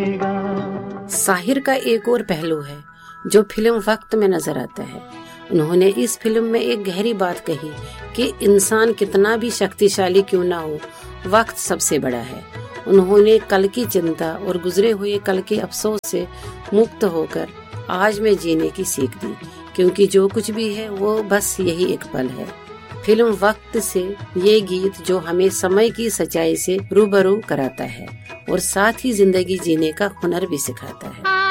साहिर का एक और पहलू है जो फिल्म वक्त में नजर आता है। उन्होंने इस फिल्म में एक गहरी बात कही कि इंसान कितना भी शक्तिशाली क्यों ना हो, वक्त सबसे बड़ा है। उन्होंने कल की चिंता और गुजरे हुए कल के अफसोस से मुक्त होकर आज में जीने की सीख दी, क्योंकि जो कुछ भी है वो बस यही एक पल है। फिल्म वक्त से ये गीत जो हमें समय की सच्चाई से रूबरू कराता है और साथ ही जिंदगी जीने का हुनर भी सिखाता है।